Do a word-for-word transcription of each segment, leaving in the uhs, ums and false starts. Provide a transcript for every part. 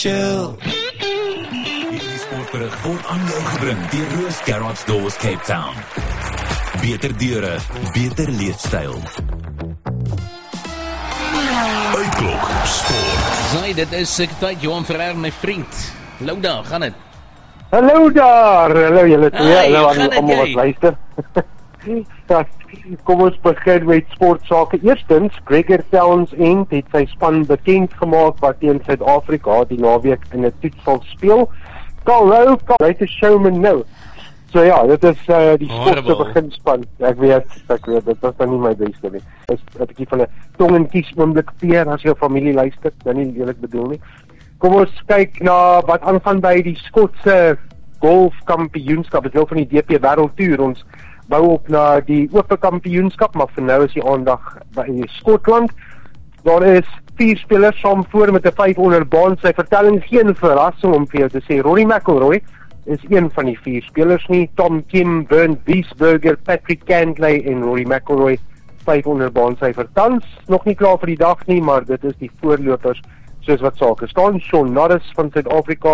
Chill. Hierdie sportberig word aan jou gebring deur Roos Garage Doors Cape Town. Beter deure, beter leefstyl. Uitklok sport. Zai, dit is ek tyd Johan Ferrer, my vriend. Hallo daar, gaan dit? Hallo daar, hallo julle twee, Hey, hallo gaan aan dit almal wat jy? luister. Ja, kom ons begin met sportsake. Eerstens, Gregor Townsend het sy span bekend gemaak wat teen Suid-Afrika die naweek in 'n toets sal speel. Hallo, great showman nou. So ja, dit is uh, die sportse Horrible. beginspan. Ek weet, ek weet, dit was dan nie my beste nie. Dit is 'n bietjie van 'n tong en kies oomblik peer as jou familie luister, dan nie eerlik bedoel nie. Kom ons kyk na wat aangaan by die Skotse golfkampioenskap. Dit is deel van die D P Wêreldtoer. Ons bou op na die ope kampioenskap, maar vir nou is die aandag by Skotland. Daar is vier spelers saam voor met 'n vyf onder baan. Sy vertelling geen verrassing om vir jou te sê. Rory McIlroy is een van die vier spelers nie. Tom Kim, Bernd Wiesberger, Patrick Cantlay en Rory McIlroy vyf onder baan. Sy vertans nog nie klaar vir die dag nie, maar dit is die voorlopers soos wat sake staan. Shaun Norris van Suid-Afrika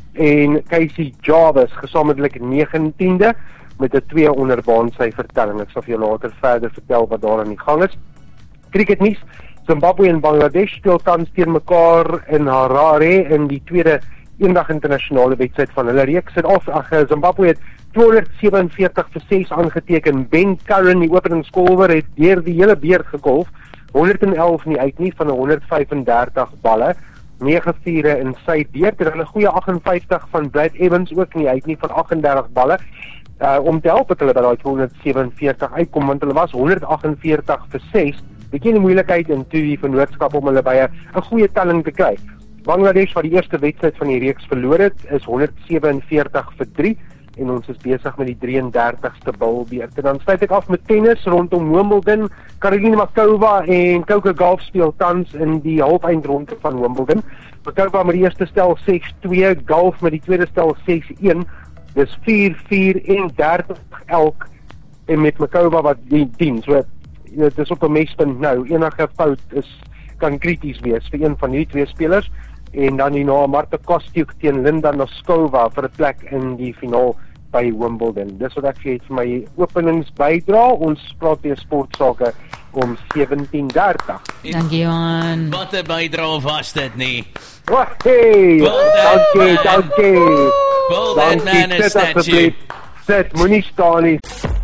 en Casey Jarvis gesamentlik negentiende met 'n twee onder baan sy vertelling. Ek sal vir jou later verder vertel wat daar aan die gang is. Cricketnuus: Zimbabwe en Bangladesh speel tans teen mekaar in Harare in die tweede eendag internasionale wedstryd van hulle reeks. Suid-Afrika, Zimbabwe het tweehonderdsewenveertig vir ses aangeteken. Ben Curran, die openingskolwer, het deur die hele beurt gegolf. honderd elf nie uit nie van honderd vyf en dertig balle. nege vure in sy beurt en 'n goeie agt en vyftig van Brad Evans ook nie uit nie van agt en dertig balle. Uh, om te help het hulle by daai tweehonderdsewenveertig uitkom, want hulle was honderd agt en veertig vir ses. Bietjie die moeilikheid en toe die vennootskap om hulle by 'n 'n goeie telling te kry. Bangladesh, wat die eerste wedstryd van die reeks verloor het, is honderd sewenveertig vir drie en ons is besig met die drie en dertigste bilbeurt. En dan sluit ek af met tennis rondom Wimbledon. Karolina Markova en Coco Gauff speel tans in die halfeindronde van Wimbledon. Markova met die eerste stel ses twee, Gauff met die tweede stel ses een. Dis vier vier en dertig elk en met Markova wat die tien. So dit is op 'n mespunt nou. Enige fout is kan krities wees vir een van hierdie twee spelers. En dan hierna Marta Kostyuk teen Linda Noskova vir 'n plek in die finaal by Wimbledon. Dis wat ek vir vir my openingsbydra. Ons praat weer sportsake om sewentien dertig. Dankie Johan. Wat 'n bydrae was dit nie? Oh, hey, Well done, dankie, man. dankie. Well, that man is sit statue. asseblief. Sit, moenie staan nie.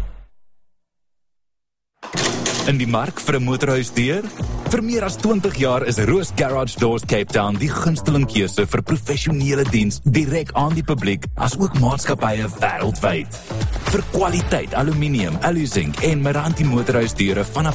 In die mark vir 'n motorhuisdeur? Vir meer as twintig jaar is Roos Garage Doors Cape Town die gunsteling keuse vir professionele diens direk aan die publiek, as ook maatskappye wêreldwyd. Vir kwaliteit aluminium, alu-zink en Meranti motorhuisdeure vanaf